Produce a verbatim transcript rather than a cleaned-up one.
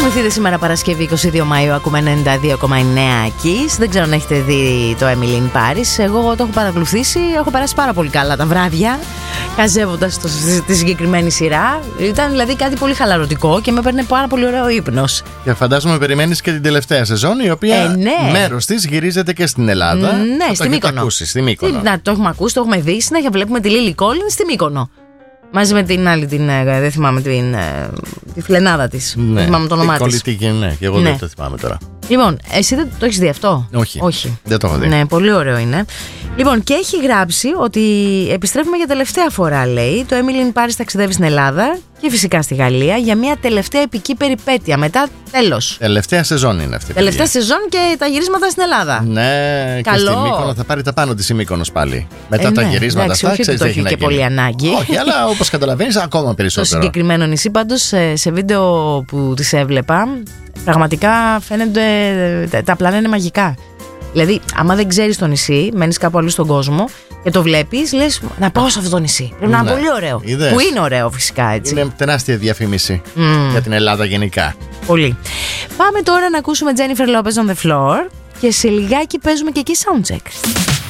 Κοιμηθείτε σήμερα Παρασκευή είκοσι δύο Μαΐου. Ακούμε ενενήντα δύο κόμμα εννέα Kiss. Δεν ξέρω αν έχετε δει το Emily in Paris. Εγώ το έχω παρακολουθήσει. Έχω περάσει πάρα πολύ καλά τα βράδια καζεύοντας τη συγκεκριμένη σειρά. Ήταν δηλαδή κάτι πολύ χαλαρωτικό και με έπαιρνε πάρα πολύ ωραίο ύπνος. Και φαντάζομαι περιμένεις και την τελευταία σεζόν, η οποία ε, ναι. μέρος της γυρίζεται και στην Ελλάδα. Ναι, στη Μύκονο. Ακούσει, στη Μύκονο. Να, το έχουμε ακούσει, το έχουμε δει. Συνέχεια βλέπουμε τη Lily Collins στη Μύκονο. Μαζί με την άλλη, την, δεν θυμάμαι την, τη φιλενάδα της. Ναι, δεν θυμάμαι το όνομά της. Ναι, και εγώ ναι. δεν το θυμάμαι τώρα. Λοιπόν, εσύ δεν το έχεις δει αυτό? Όχι. Όχι. Δεν το έχω δει. Ναι, πολύ ωραίο είναι. Λοιπόν, και έχει γράψει ότι επιστρέφουμε για τελευταία φορά, λέει. Το Emily in Paris ταξιδεύει στην Ελλάδα και φυσικά στη Γαλλία για μια τελευταία επική περιπέτεια. Μετά τέλος. Τελευταία σεζόν είναι αυτή. Τελευταία παιδιά. σεζόν και τα γυρίσματα στην Ελλάδα. Ναι, καλό. Και στη Μύκονο θα πάρει τα πάνω της η Μύκονος πάλι. Μετά ε, τα ναι, γυρίσματα εντάξει, αυτά, όχι ξέρεις ότι τι το έχει έχει και πολύ ανάγκη. Όχι, αλλά όπως καταλαβαίνεις, ακόμα περισσότερο. Στο συγκεκριμένο νησί, πάντως, σε, σε βίντεο που τις έβλεπα, πραγματικά φαίνονται. Τα πλάνα είναι μαγικά. Δηλαδή, άμα δεν ξέρεις το νησί, μένεις κάπου αλλού στον κόσμο και το βλέπεις, λες να πάω σε αυτό το νησί. Πρέπει να είναι πολύ ωραίο. Είδες. Που είναι ωραίο, φυσικά, έτσι. Είναι τεράστια διαφήμιση mm. για την Ελλάδα γενικά. Πολύ. Πάμε τώρα να ακούσουμε Jennifer Lopez on the Floor και σε λιγάκι παίζουμε και εκεί soundcheck.